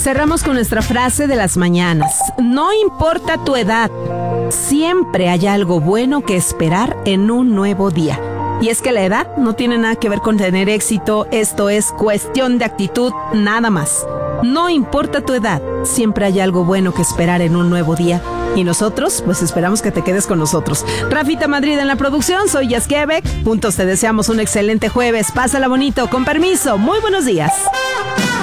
Cerramos con nuestra frase de las mañanas. No importa tu edad, siempre hay algo bueno que esperar en un nuevo día. Y es que la edad no tiene nada que ver con tener éxito, esto es cuestión de actitud, nada más. No importa tu edad, siempre hay algo bueno que esperar en un nuevo día. Y nosotros, pues esperamos que te quedes con nosotros. Rafita Madrid en la producción, soy Yas Quebec. Juntos te deseamos un excelente jueves. Pásala bonito, con permiso. Muy buenos días.